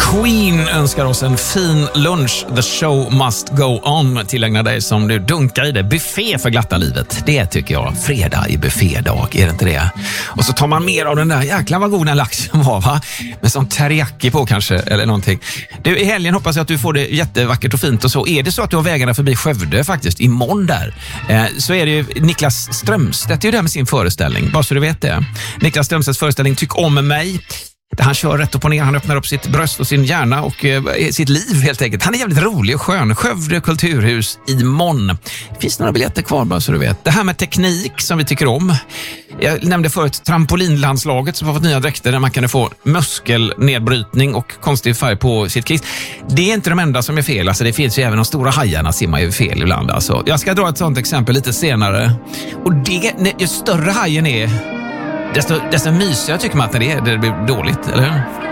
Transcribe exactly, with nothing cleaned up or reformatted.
Queen önskar oss en fin lunch. The show must go on. Tillägnar dig som du dunkar i det. Buffé för glatta livet. Det tycker jag. Fredag i buffédag, är det inte det? Och så tar man mer av den där. Jäklar vad god den laxen var, va? Med sån teriyaki på kanske, eller någonting. Du, i helgen hoppas jag att du får det jättevackert och fint och så. Är det så att du har vägarna förbi Skövde faktiskt, imorgon där, eh, så är det ju Niklas Strömstedt, det är ju där med sin föreställning. Bara så du vet det. Niklas Strömstedts föreställning Tyck om mig. Han kör rätt upp och ner, han öppnar upp sitt bröst och sin hjärna och eh, sitt liv helt enkelt. Han är jävligt rolig och skön. Skövde kulturhus imorgon. Det finns några biljetter kvar bara så du vet. Det här med teknik som vi tycker om. Jag nämnde förut trampolinlandslaget som har fått nya dräkter där man kan få muskelnedbrytning och konstig färg på sitt kris. Det är inte de enda som är fel. Alltså det finns ju även de stora hajarna simmar ju fel ibland. Alltså. Jag ska dra ett sånt exempel lite senare. Och det, ju större hajen är, Desto, desto mysigare tycker man att det är, det blir dåligt, eller hur?